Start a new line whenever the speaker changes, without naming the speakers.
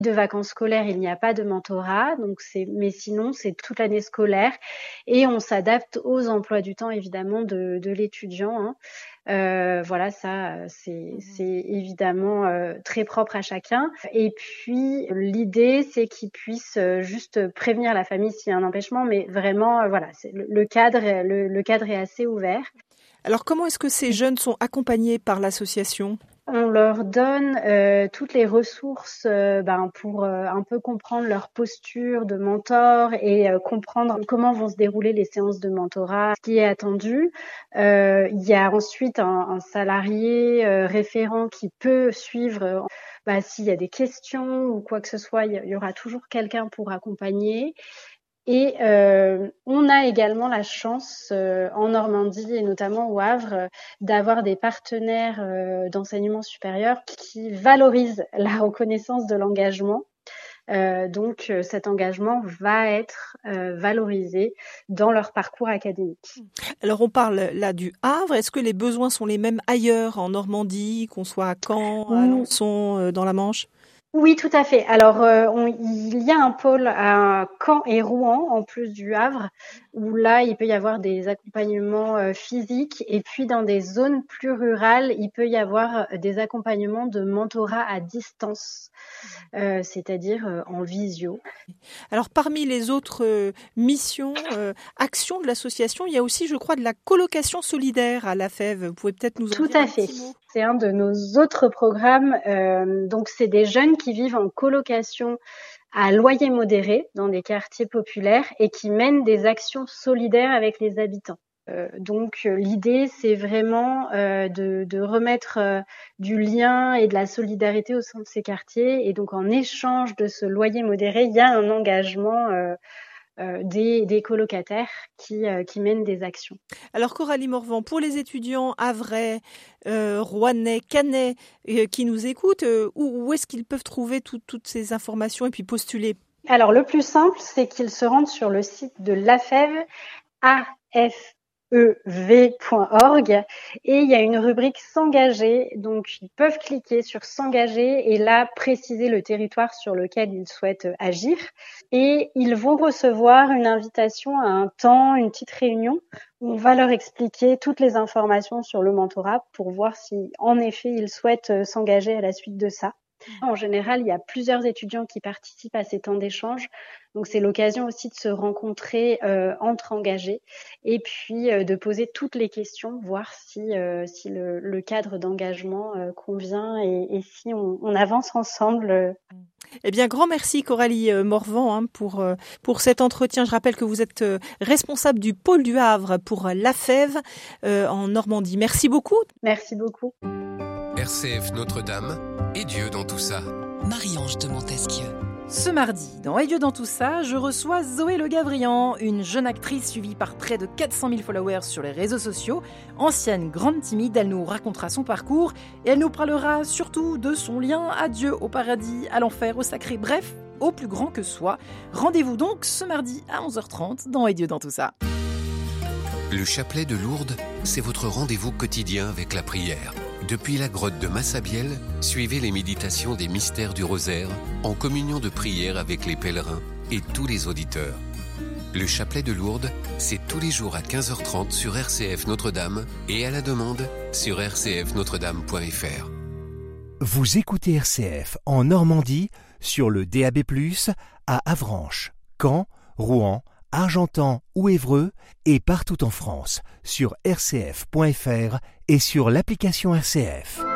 De vacances scolaires, il n'y a pas de mentorat, mais sinon, c'est toute l'année scolaire et on s'adapte aux emplois du temps évidemment de l'étudiant, hein. Voilà, ça, c'est évidemment, très propre à chacun et puis l'idée, c'est qu'ils puissent, juste prévenir la famille s'il y a un empêchement, mais vraiment, voilà, c'est le cadre est assez ouvert.
Alors comment est-ce que ces jeunes sont accompagnés par l'association ?
On leur donne, toutes les ressources, pour, un peu comprendre leur posture de mentor et comprendre comment vont se dérouler les séances de mentorat, ce qui est attendu. Il y a ensuite un salarié, référent qui peut suivre, s'il y a des questions ou quoi que ce soit, il y aura toujours quelqu'un pour accompagner. Et on a également la chance, en Normandie et notamment au Havre, d'avoir des partenaires, d'enseignement supérieur qui valorisent la reconnaissance de l'engagement. Donc cet engagement va être, valorisé dans leur parcours académique.
Alors on parle là du Havre, est-ce que les besoins sont les mêmes ailleurs en Normandie, qu'on soit à Caen, à Alençon, dans la Manche ?
Oui, tout à fait. Alors, il y a un pôle à Caen et Rouen, en plus du Havre, où là, il peut y avoir des accompagnements physiques. Et puis, dans des zones plus rurales, il peut y avoir des accompagnements de mentorat à distance, c'est-à-dire en visio.
Alors, parmi les autres missions, actions de l'association, il y a aussi, je crois, de la colocation solidaire à la FEV. Vous pouvez peut-être nous en dire un petit mot ?
C'est un de nos autres programmes. Donc, c'est des jeunes qui vivent en colocation à loyer modéré dans des quartiers populaires et qui mènent des actions solidaires avec les habitants. Donc, l'idée, c'est vraiment de remettre du lien et de la solidarité au sein de ces quartiers. Et donc, en échange de ce loyer modéré, il y a un engagement des colocataires qui mènent des actions.
Alors Coralie Morvan, pour les étudiants havrais, rouennais, cannais qui nous écoutent, où est-ce qu'ils peuvent trouver toutes ces informations et puis postuler ?
Alors le plus simple, c'est qu'ils se rendent sur le site de l'AFEV, afev.org, et il y a une rubrique s'engager, donc ils peuvent cliquer sur s'engager et là préciser le territoire sur lequel ils souhaitent agir et ils vont recevoir une invitation à un temps, une petite réunion où on va leur expliquer toutes les informations sur le mentorat pour voir si en effet ils souhaitent s'engager à la suite de ça. En général, il y a plusieurs étudiants qui participent à ces temps d'échange. Donc, c'est l'occasion aussi de se rencontrer entre engagés et puis de poser toutes les questions, voir si le cadre d'engagement convient et si on avance ensemble.
Eh bien, grand merci Coralie Morvan pour cet entretien. Je rappelle que vous êtes responsable du pôle du Havre pour l'AFEV en Normandie. Merci beaucoup.
Merci beaucoup.
RCF Notre-Dame et Dieu dans tout ça.
Marie-Ange de Montesquieu.
Ce mardi, dans Et Dieu dans tout ça, je reçois Zoé Le Gavrian, une jeune actrice suivie par près de 400 000 followers sur les réseaux sociaux. Ancienne grande timide, elle nous racontera son parcours et elle nous parlera surtout de son lien à Dieu, au paradis, à l'enfer, au sacré, bref, au plus grand que soi. Rendez-vous donc ce mardi à 11h30 dans Et Dieu dans tout ça.
Le chapelet de Lourdes, c'est votre rendez-vous quotidien avec la prière. Depuis la grotte de Massabielle, suivez les méditations des mystères du rosaire en communion de prière avec les pèlerins et tous les auditeurs. Le chapelet de Lourdes, c'est tous les jours à 15h30 sur RCF Notre-Dame et à la demande sur rcfnotredame.fr.
Vous écoutez RCF en Normandie sur le DAB+, à Avranches, Caen, Rouen, Argentan ou Évreux et partout en France sur rcf.fr et sur l'application RCF.